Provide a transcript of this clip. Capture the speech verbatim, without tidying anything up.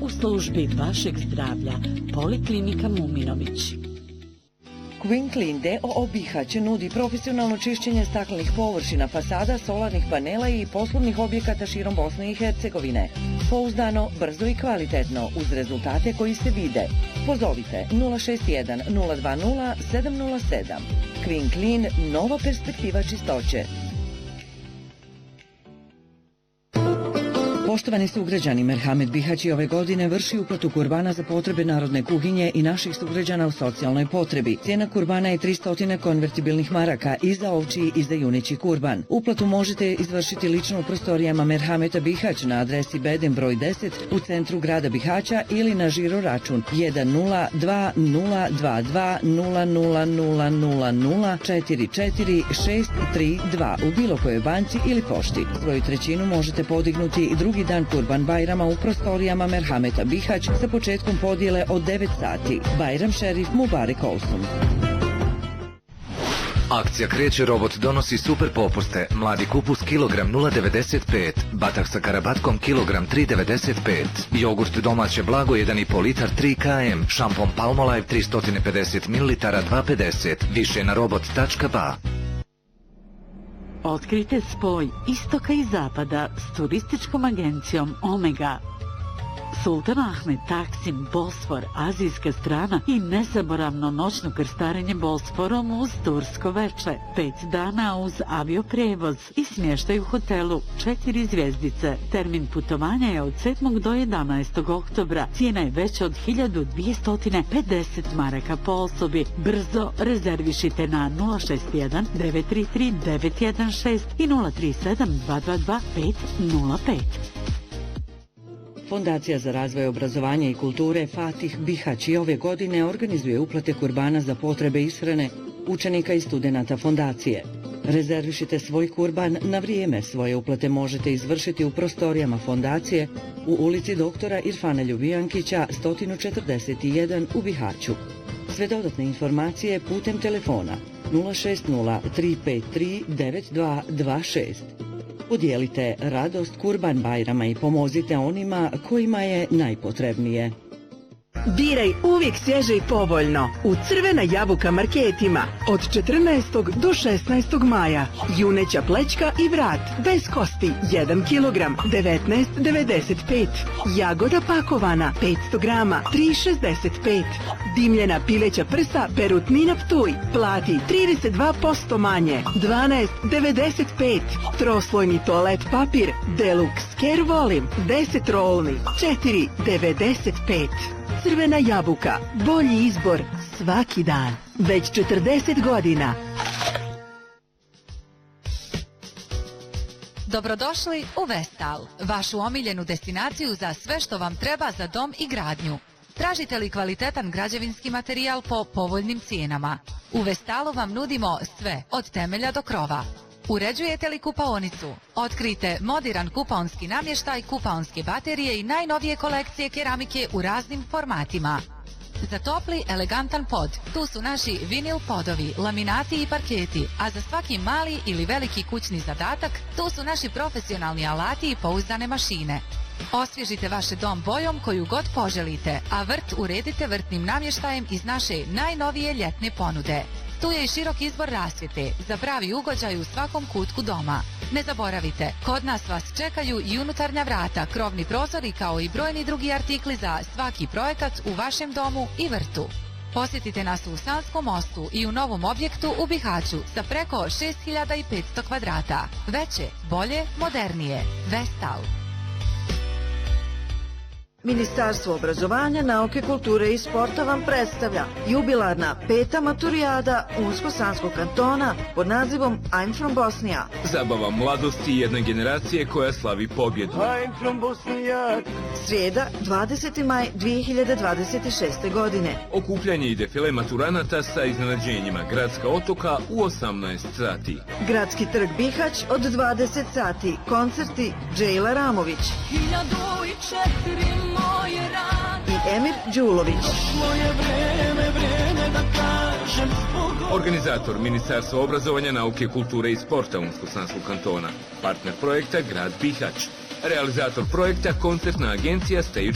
u službi vašeg zdravlja. Poliklinika Muminović. Queen Clean D O O Bihać nudi profesionalno čišćenje staklenih površina, fasada, solarnih panela i poslovnih objekata širom Bosne i Hercegovine. Pouzdano, brzo i kvalitetno, uz rezultate koji se vide. Pozovite nula šest jedan nula dva nula sedam nula sedam. Queen Clean, nova perspektiva čistoće. Poštovani sugrađani, Merhamet Bihać i ove godine vrši uplatu kurbana za potrebe narodne kuhinje i naših sugrađana u socijalnoj potrebi. Cijena kurbana je tristo konvertibilnih maraka i za ovčiji i za juneći kurban. Uplatu možete izvršiti lično u prostorijama Merhameta Bihać na adresi Beden broj deset u centru grada Bihaća ili na žiro račun jedan nula dva nula dva dva nula nula nula nula nula četiri četiri šest tri dva u bilo kojoj banci ili pošti. Svoju trećinu možete podignuti i drugi dan Kurban Bajrama u prostorijama Merhameta Bihać sa početkom podjele od devet sati. Bajram šerif Mubarek Olsun. Akcija Kreće robot donosi super popuste. Mladi kupus kilogram nula devedeset pet, batak sa karabatkom kilogram tri devedeset pet, jogurt domaće blago jedan i po litar tri kilograma, šampon Palmolive tristo pedeset mililitara dva pedeset. Više na robot tačka ba. Otkrite spoj istoka i zapada s turističkom agencijom Omega. Sultan Ahmed, Taksim, Bosfor, azijska strana i nezaboravno noćno krstarenje Bosforom uz tursko veče. Pet dana uz avioprevoz i smještaj u hotelu četiri zvjezdice. Termin putovanja je od sedmog do jedanaestog oktobra. Cijena je veća od hiljadu dvjesto pedeset maraka po osobi. Brzo rezervišite na nula šest jedan devet tri tri devet jedan šest i nula tri sedam dva dva dva pet nula pet. Fondacija za razvoj obrazovanja i kulture Fatih Bihać i ove godine organizuje uplate kurbana za potrebe ishrane učenika i studenata fondacije. Rezervišite svoj kurban na vrijeme. Svoje uplate možete izvršiti u prostorijama fondacije u ulici doktora Irfana Ljubijankića sto četrdeset jedan u Bihaću. Sve dodatne informacije putem telefona nula šest nula tri pet tri devet dva dva šest. Podijelite radost Kurban Bajrama i pomozite onima kojima je najpotrebnije. Biraj uvijek svježe i povoljno u Crvena jabuka marketima od četrnaestog do šesnaestog maja. Juneća plećka i vrat bez kosti jedan kilogram devetnaest devedeset pet. Jagoda pakovana petsto grama tri šezdeset pet. Dimljena pileća prsa Perutnina Ptuj plati trideset dva posto manje dvanaest devedeset pet. Troslojni toalet papir Deluxe Care Volim deset rolni četiri devedeset pet. Crvena jabuka, bolji izbor svaki dan. Već četrdeset godina. Dobrodošli u Vestal, vašu omiljenu destinaciju za sve što vam treba za dom i gradnju. Tražite li kvalitetan građevinski materijal po povoljnim cijenama? U Vestalu vam nudimo sve, od temelja do krova. Uređujete li kupaonicu? Otkrite moderan kupaonski namještaj, kupaonske baterije i najnovije kolekcije keramike u raznim formatima. Za topli, elegantan pod, tu su naši vinil podovi, laminati i parketi, a za svaki mali ili veliki kućni zadatak, tu su naši profesionalni alati i pouzdane mašine. Osvježite vaš dom bojom koju god poželite, a vrt uredite vrtnim namještajem iz naše najnovije ljetne ponude. Tu je i širok izbor rasvjete za pravi ugođaj u svakom kutku doma. Ne zaboravite, kod nas vas čekaju i unutarnja vrata, krovni prozori kao i brojni drugi artikli za svaki projekat u vašem domu i vrtu. Posjetite nas u Sanskom mostu i u novom objektu u Bihaću sa preko šest hiljada petsto kvadrata. Veće, bolje, modernije. Vestal. Ministarstvo obrazovanja, nauke, kulture i sporta vam predstavlja jubilarna peta maturijada Unsko-Sanskog kantona pod nazivom I'm from Bosnia. Zabava mladosti jedne generacije koja slavi pobjedu. I'm from Bosnia. Srijeda, dvadeseti maj dvije hiljade dvadeset šeste. godine. Okupljanje i defile maturanata sa iznenađenjima Gradska otoka u osamnaest sati. Gradski trg Bihać od dvadeset sati. Koncerti Džejla Ramović i Emir Đulović. Organizator Ministarstvo obrazovanja, nauke, kulture i sporta Unsko-Sanskog kantona. Partner projekta Grad Bihać. Realizator projekta Koncertna agencija Stage